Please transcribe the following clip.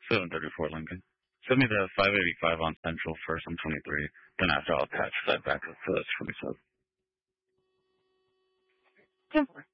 734 Lincoln. Send me the 585 on Central first. I'm 23. Then after I'll attach that back up to 27. 10-4.